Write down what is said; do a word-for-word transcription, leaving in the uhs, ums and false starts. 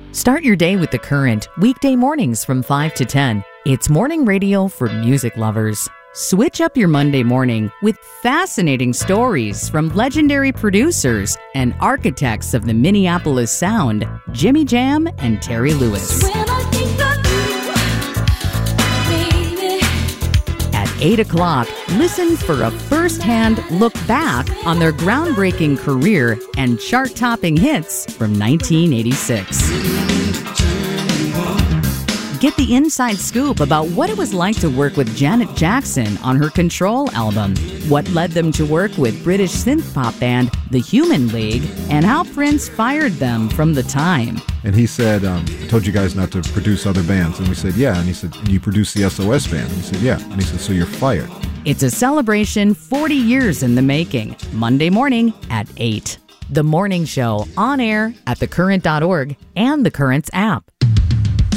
Start your day with The Current, weekday mornings from five to ten. It's morning radio for music lovers. Switch up your Monday morning with fascinating stories from legendary producers and architects of the Minneapolis sound, Jimmy Jam and Terry Lewis. At eight o'clock, listen for a first-hand look back on their groundbreaking career and chart-topping hits from nineteen eighty-six. Get the inside scoop about what it was like to work with Janet Jackson on her Control album, what led them to work with British synth-pop band The Human League, and how Prince fired them from The Time. And he said, um, I told you guys not to produce other bands. And we said, yeah. And he said, and you produce the S O S band? And he said, yeah. And he said, so you're fired. It's a celebration forty years in the making, Monday morning at eight. The Morning Show, on air at the current dot org and The Current's app.